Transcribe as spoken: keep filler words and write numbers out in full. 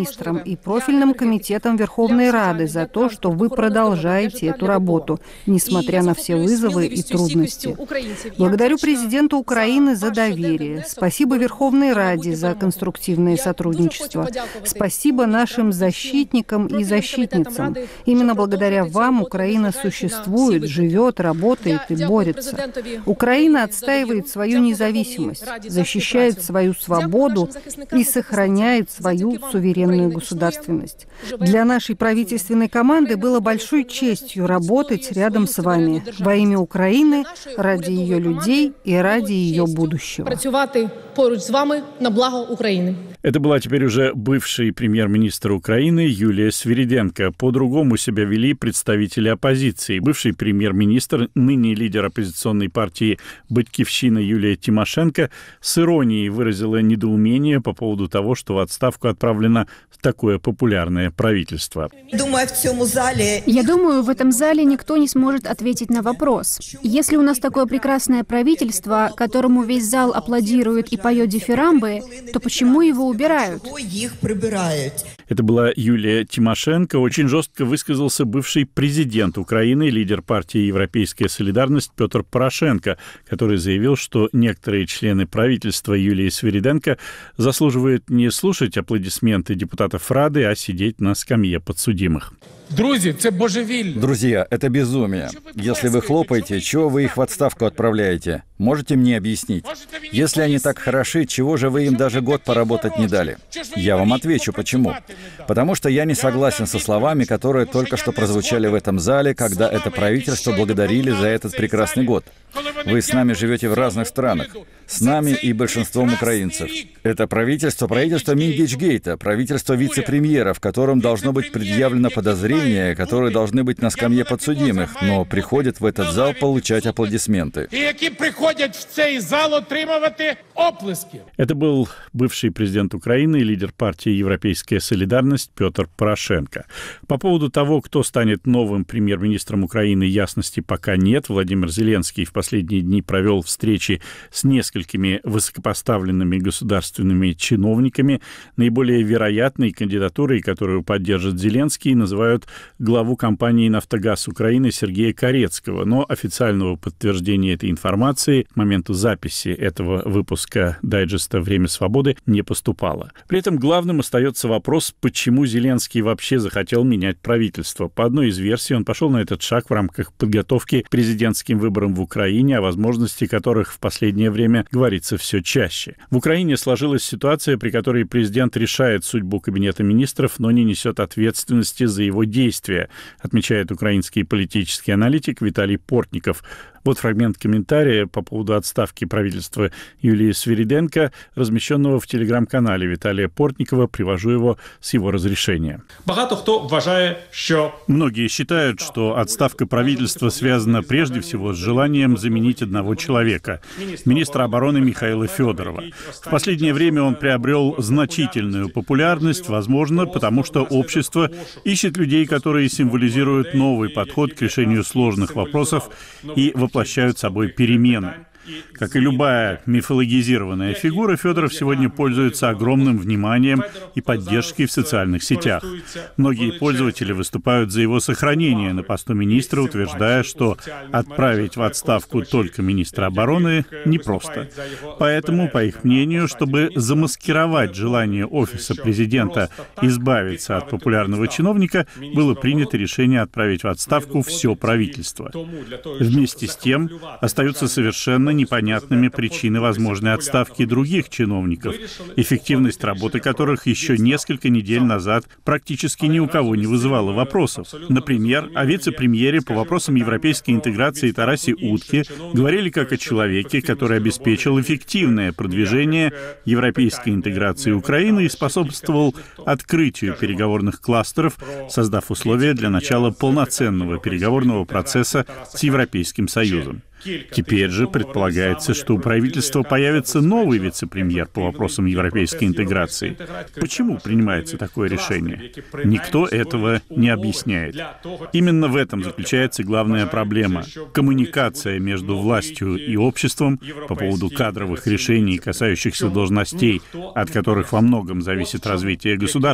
министрам и профильным комитетам Верховной Рады за то, что вы продолжаете эту работу, несмотря на все вызовы и трудности. Благодарю президента Украины за доверие. Спасибо Верховной Раде за конструктивное сотрудничество. Спасибо нашим защитникам и защитницам. Именно благодаря вам Украина существует, живет, работает и борется. Украина отстаивает свою независимость, защищает свою свободу и сохраняет свою суверенную государственность. Для нашей правительственной команды было большой честью работать рядом с вами во имя Украины, ради ее людей и ради ее будущего. Поруч с вами на благо Украины. Это была теперь уже бывший премьер-министр Украины Юлия Свириденко. По-другому себя вели представители оппозиции. Бывший премьер-министр, ныне лидер оппозиционной партии «Батькивщина» Юлия Тимошенко с иронией выразила недоумение по поводу того, что в отставку отправлено такое популярное правительство. Я думаю, в этом зале никто не сможет ответить на вопрос. Если у нас такое прекрасное правительство, которому весь зал аплодирует и поет дифирамбы, то почему его убирают? Это была Юлия Тимошенко. Очень жестко высказался бывший президент Украины, лидер партии «Европейская солидарность» Петр Порошенко, который заявил, что некоторые члены правительства Юлии Свириденко заслуживают не слушать аплодисменты депутатов Рады, а сидеть на скамье подсудимых. Друзья, это безумие. Если вы хлопаете, чего вы их в отставку отправляете? Можете мне объяснить? Если они так хороши, чего же вы им даже год поработать не дали? Я вам отвечу, почему. Потому что я не согласен со словами, которые только что прозвучали в этом зале, когда это правительство благодарили за этот прекрасный год. Вы с нами живете в разных странах. С нами и большинством украинцев. Это правительство, правительство Мингейчгейта, правительство вице-премьеров, которым должно быть предъявлено подозрение, которые должны быть на скамье подсудимых, но приходят в этот зал получать аплодисменты. Это был бывший президент Украины и лидер партии «Европейская солидарность» Петр Порошенко. По поводу того, кто станет новым премьер-министром Украины, ясности пока нет. Владимир Зеленский в последние дни провел встречи с несколькими высокопоставленными государственными чиновниками. Наиболее вероятной кандидатурой, которую поддержит Зеленский, называют главу компании «Нафтогаз Украины» Сергея Корецкого. Но официального подтверждения этой информации к моменту записи этого выпуска дайджеста «Время свободы» не поступало. При этом главным остается вопрос, почему Зеленский вообще захотел менять правительство. По одной из версий, он пошел на этот шаг в рамках подготовки к президентским выборам в Украине, о возможности которых в последнее время говорится все чаще. В Украине сложилась ситуация, при которой президент решает судьбу Кабинета министров, но не несет ответственности за его действия, отмечает украинский политический аналитик Виталий Портников. Вот фрагмент комментария по поводу отставки правительства Юлии Свириденко, размещенного в телеграм-канале Виталия Портникова. Привожу его с его разрешения. Многие считают, что отставка правительства связана прежде всего с желанием заменить одного человека – министра обороны Михаила Федорова. В последнее время он приобрел значительную популярность, возможно, потому что общество ищет людей, которые символизируют новый подход к решению сложных вопросов и воплощают собой перемены. Как и любая мифологизированная фигура, Федоров сегодня пользуется огромным вниманием и поддержкой в социальных сетях. Многие пользователи выступают за его сохранение на посту министра, утверждая, что отправить в отставку только министра обороны непросто. Поэтому, по их мнению, чтобы замаскировать желание офиса президента избавиться от популярного чиновника, было принято решение отправить в отставку все правительство. Вместе с тем, остаются совершенно непонятными причины возможной отставки других чиновников, эффективность работы которых еще несколько недель назад практически ни у кого не вызывала вопросов. Например, о вице-премьере по вопросам европейской интеграции Тарасе Утке говорили как о человеке, который обеспечил эффективное продвижение европейской интеграции Украины и способствовал открытию переговорных кластеров, создав условия для начала полноценного переговорного процесса с Европейским Союзом. Теперь же предполагается, что у правительства появится новый вице-премьер по вопросам европейской интеграции. Почему принимается такое решение? Никто этого не объясняет. Именно в этом заключается главная проблема. Коммуникация между властью и обществом по поводу кадровых решений, касающихся должностей, от которых во многом зависит развитие государства,